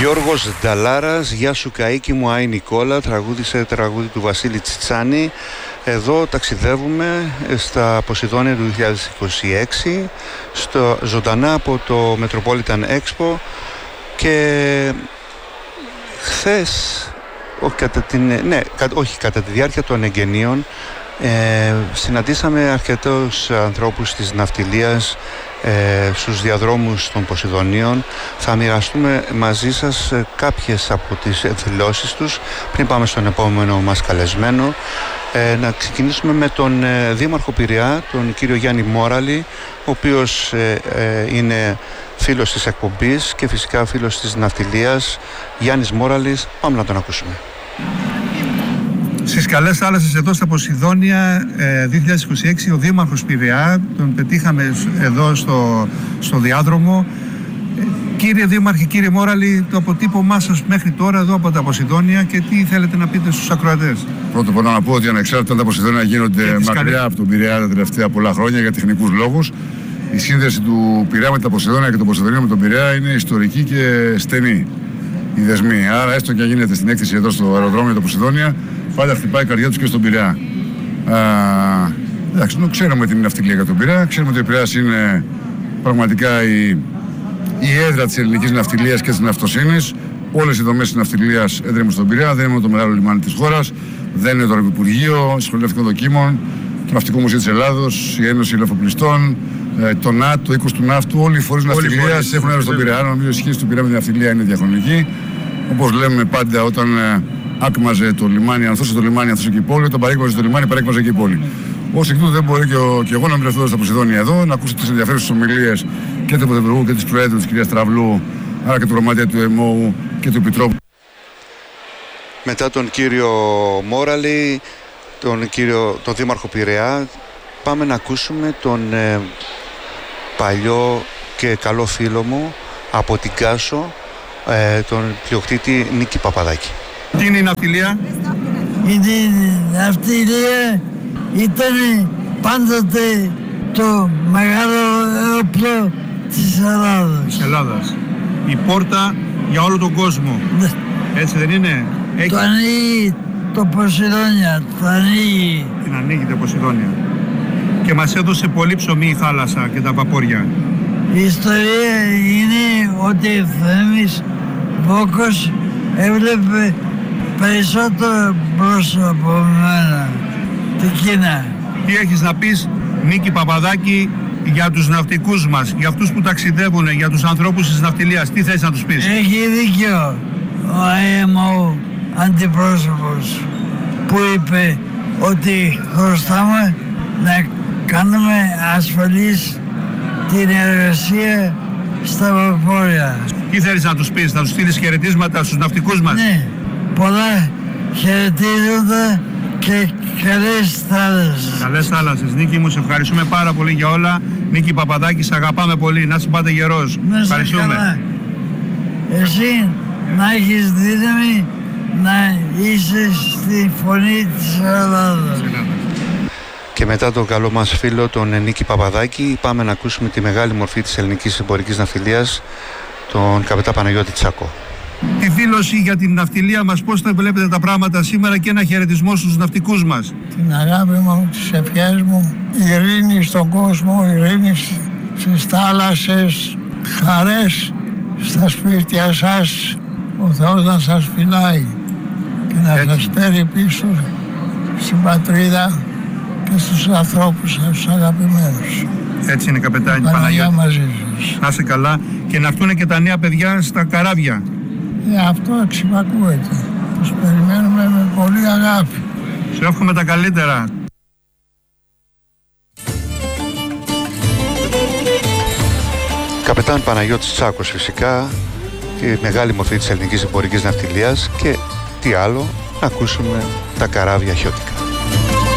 Γιώργος Νταλάρας, «Γεια σου καΐκι μου, Άι Νικόλα», τραγούδισε τραγούδι του Βασίλη Τσιτσάνη. Εδώ ταξιδεύουμε στα Ποσειδόνια του 2026, ζωντανά από το Metropolitan Expo, και χθες, κατά τη διάρκεια των εγγενείων, συναντήσαμε αρκετούς ανθρώπους της ναυτιλίας στους διαδρόμους των Ποσειδονίων. Θα μοιραστούμε μαζί σας κάποιες από τις εκδηλώσεις τους πριν πάμε στον επόμενο μας καλεσμένο. Να ξεκινήσουμε με τον Δήμαρχο Πειραιά, τον κύριο Γιάννη Μόραλη, ο οποίος είναι φίλος της εκπομπής και φυσικά φίλος της ναυτιλίας. Γιάννης Μόραλης, πάμε να τον ακούσουμε. Στις καλές θάλασσες εδώ στα Ποσειδόνια 2026, ο Δήμαρχος Πειραιά, τον πετύχαμε εδώ στο διάδρομο. Κύριε Δήμαρχε, κύριε Μόραλη, το αποτύπωμά σας μέχρι τώρα εδώ από τα Ποσειδόνια και τι θέλετε να πείτε στους ακροατές? Πρώτα απ' όλα να πω ότι ανεξάρτητα τα Ποσειδόνια γίνονται μακριά από τον Πειραιά τα τελευταία πολλά χρόνια για τεχνικούς λόγους. Η σύνδεση του Πειραιά με τα Ποσειδόνια και των Ποσειδονίων με τον Πειραιά είναι ιστορική και στενή. Οι δεσμοί. Άρα, έστω και γίνεται στην έκθεση εδώ στο αεροδρόμιο τα Ποσειδόνια, πάντα χτυπάει η καρδιά τους και στον Πειραιά. Εντάξει, ξέρουμε την ναυτιλία για τον Πειραιά, ξέρουμε ότι ο Πειραιάς είναι πραγματικά η έδρα της ελληνικής ναυτιλίας και της ναυτοσύνης. Όλες οι δομές της ναυτιλίας έδρεμουν στον Πειραιά, δεν είναι το μεγάλο λιμάνι της χώρας, δεν είναι το Υπουργείο, η Σχολή Ναυτικών Δοκίμων, το Ναυτικό Μουσείο της Ελλάδος, η Ένωση Ελαφοπλιστών, το ΝΑΤ, το οίκος του Ναύτου, όλοι οι φορείς ναυτιλίας έχουν έδρα στον Πειραιά. Νομίζω η σχέση του Πειραιά με την ναυτιλία είναι διαχρονική. Όπως λέμε πάντα, όταν άκμαζε το λιμάνι, ανθούσε το λιμάνι, ανθούσε και η πόλη, όταν παρέκμαζε το λιμάνι, παρέκμαζε και η πόλη. Ως εκ τούτου, δεν μπορεί και εγώ να μην βρεθώ στα Ποσειδόνια εδώ, να ακούσω τις ενδιαφέρουσες ομιλίες και του Πρωθυπουργού και της Προέδρου της κυρίας Τραβλού, άρα και του Γραμματέα του ΕΜΟΟΥ και του Επιτρόπου. Μετά τον κύριο Μόραλη, τον Δήμαρχο Πειραιά, πάμε να ακούσουμε τον παλιό και καλό φίλο μου από την Κάσο, τον πλειοκτήτη Νίκη Παπαδάκη. Τι είναι η ναυτιλία? Η ναυτιλία ήταν πάντοτε το μεγάλο όπλο της Ελλάδας. Η πόρτα για όλο τον κόσμο. Ναι. Έτσι δεν είναι? Το ανοίγει το Ποσειδόνια, το ανοίγει. Την ανοίγει το Ποσειδόνια. Και μας έδωσε πολύ ψωμί η θάλασσα και τα βαπόρια. Η ιστορία είναι ότι ο Θέμης Βόκος έβλεπε περισσότερο μπρος από μένα την Κίνα. Τι έχεις να πεις, Νίκη Παπαδάκη, για τους ναυτικούς μας, για αυτούς που ταξιδεύουν, για τους ανθρώπους της ναυτιλίας? Τι θες να τους πεις? Έχει δίκιο ο ΑΕΜΟ αντιπρόσωπος που είπε ότι χρωστάμε να κάνουμε ασφαλής την εργασία στα βαπόρια. Τι θέλεις να τους πεις, να τους στείλεις χαιρετίσματα στους ναυτικούς μας? Ναι, πολλά χαιρετίζοντα και καλές θάλασσες. Καλές θάλασσες. Νίκη μου, σε ευχαριστούμε πάρα πολύ για όλα. Νίκη Παπαδάκη, σε αγαπάμε πολύ. Να είσαι πάντα γερός. Ευχαριστούμε. Καλά. Εσύ να έχεις δύναμη να είσαι στη φωνή της Ελλάδας. Και μετά τον καλό μας φίλο τον Νίκη Παπαδάκη, πάμε να ακούσουμε τη μεγάλη μορφή της ελληνικής εμπορικής ναυτιλίας, τον καπετάν Παναγιώτη Τσάκο. Τη δήλωση για την ναυτιλία μας, πώς θα βλέπετε τα πράγματα σήμερα, και ένα χαιρετισμό στους ναυτικούς μας. Την αγάπη μου, τις ευχές μου, ειρήνη στον κόσμο, ειρήνη στις θάλασσες, χαρές στα σπίτια σας, ο Θεός να σας φυλάει και να σας φέρει πίσω στην πατρίδα και στους ανθρώπους σας, τους αγαπημένους. Έτσι είναι, καπετάνη Παναγιώτη. Παναγιώτη. Να είσαι καλά και να έρθουν και τα νέα παιδιά στα καράβια. Αυτό εξυπακούεται. Τους περιμένουμε με πολύ αγάπη. Σου εύχομαι τα καλύτερα. Καπετάν Παναγιώτης Τσάκος φυσικά, τη μεγάλη μορφή της ελληνικής εμπορικής ναυτιλίας, και τι άλλο, να ακούσουμε τα καράβια χιώτικα.